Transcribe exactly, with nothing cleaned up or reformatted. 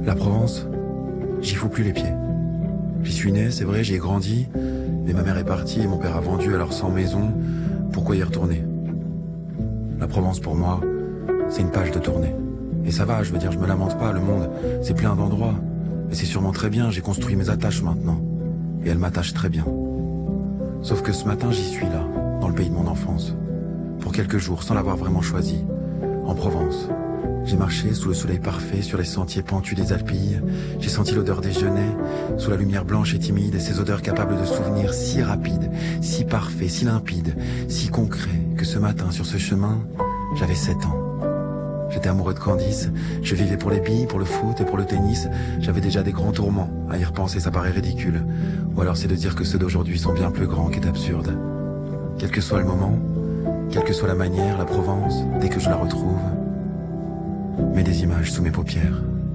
La Provence, j'y fous plus les pieds. J'y suis né, c'est vrai, j'y ai grandi, mais ma mère est partie et mon père a vendu, alors sans maison, pourquoi y retourner? La Provence pour moi, c'est une page de tournée. Et ça va, je veux dire, je me lamente pas, le monde, c'est plein d'endroits. Et c'est sûrement très bien, j'ai construit mes attaches maintenant. Et elles m'attachent très bien. Sauf que ce matin, j'y suis là, dans le pays de mon enfance. Pour quelques jours, sans l'avoir vraiment choisi. En Provence. J'ai marché sous le soleil parfait, sur les sentiers pentus des Alpilles. J'ai senti l'odeur des genêts, sous la lumière blanche et timide, et ces odeurs capables de souvenirs si rapides, si parfaits, si limpides, si concrets, que ce matin, sur ce chemin, j'avais sept ans. J'étais amoureux de Candice, je vivais pour les billes, pour le foot et pour le tennis. J'avais déjà des grands tourments, à y repenser ça paraît ridicule. Ou alors c'est de dire que ceux d'aujourd'hui sont bien plus grands, qui est absurde. Quel que soit le moment, quelle que soit la manière, la Provence, dès que je la retrouve, met des images sous mes paupières.